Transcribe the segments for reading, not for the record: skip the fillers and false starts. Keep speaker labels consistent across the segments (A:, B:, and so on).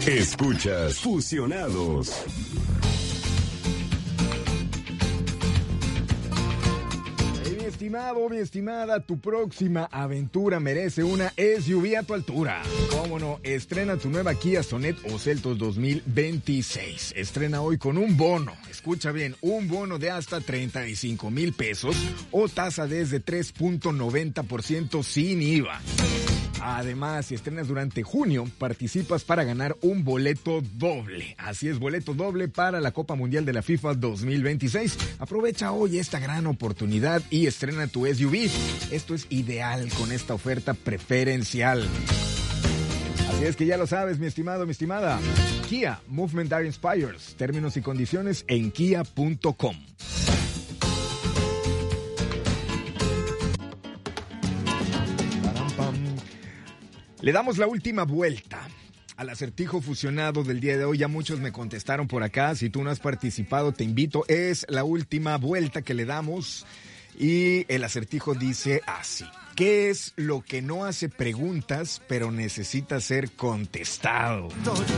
A: Escuchas Fusionados.
B: Mi estimada, tu próxima aventura merece una SUV a tu altura. ¿Cómo no? Estrena tu nueva Kia Sonet o Seltos 2026. Estrena hoy con un bono, escucha bien, un bono de hasta 35,000 pesos o tasa desde 3.90% sin IVA. Además, si estrenas durante junio, participas para ganar un boleto doble. Así es, boleto doble para la Copa Mundial de la FIFA 2026. Aprovecha hoy esta gran oportunidad y estrena tu SUV. Esto es ideal con esta oferta preferencial. Así es que ya lo sabes, mi estimado, mi estimada. Kia, Movement That Inspires. Términos y condiciones en kia.com. Le damos la última vuelta al acertijo fusionado del día de hoy. Ya muchos me contestaron por acá. Si tú no has participado, te invito. Es la última vuelta que le damos. Y el acertijo dice así. ¿Qué es lo que no hace preguntas, pero necesita ser contestado?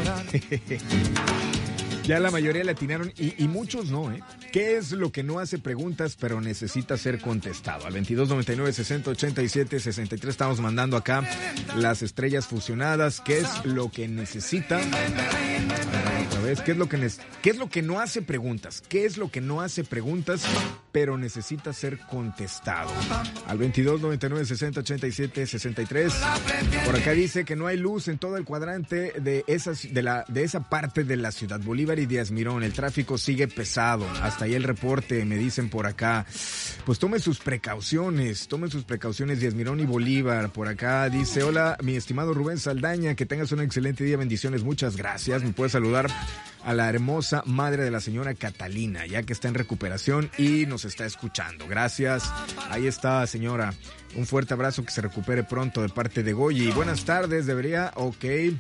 B: Ya la mayoría le atinaron y muchos no, ¿eh? ¿Qué es lo que no hace preguntas, pero necesita ser contestado? Al 2299-6087-63 estamos mandando acá las estrellas fusionadas. ¿Qué es lo que necesita? Otra vez, ¿qué es lo que no hace preguntas? ¿Qué es lo que no hace preguntas, pero necesita ser contestado? Al 2299-6087-63. Por acá dice que no hay luz en todo el cuadrante de esa parte de la Ciudad Bolívar y Díaz Mirón. El tráfico sigue pesado. Hasta ahí el reporte, me dicen por acá. Pues tome sus precauciones Díaz Mirón y Bolívar. Por acá dice, hola, mi estimado Rubén Saldaña, que tengas un excelente día, bendiciones, muchas gracias. Me puedes saludar a la hermosa madre de la señora Catalina, ya que está en recuperación y nos está escuchando. Gracias. Ahí está, señora. Un fuerte abrazo, que se recupere pronto de parte de Goyi. Buenas tardes, debería, que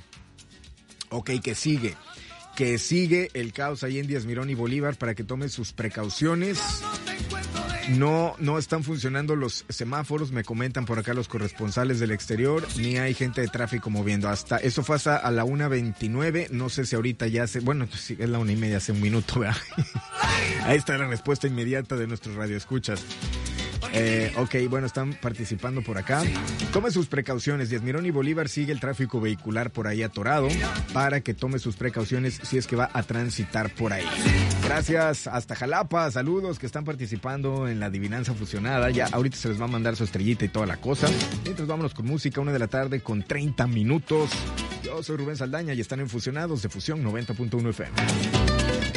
B: sigue el caos ahí en Díaz Mirón y Bolívar para que tome sus precauciones. No están funcionando los semáforos, me comentan por acá los corresponsales del exterior, ni hay gente de tráfico moviendo. Hasta eso fue hasta a la 1:29, no sé si ahorita ya bueno, pues sí, es la 1:30, hace un minuto, ¿verdad? Ahí está la respuesta inmediata de nuestros radioescuchas. Bueno, están participando por acá. Tome sus precauciones. Díaz Mirón y Bolívar sigue el tráfico vehicular por ahí atorado, para que tome sus precauciones si es que va a transitar por ahí. Gracias. Hasta Jalapa. Saludos que están participando en la adivinanza fusionada. Ya ahorita se les va a mandar su estrellita y toda la cosa. Mientras vámonos con música, 1:00 con 30 minutos. Yo soy Rubén Saldaña y están en Fusionados de Fusión 90.1 FM.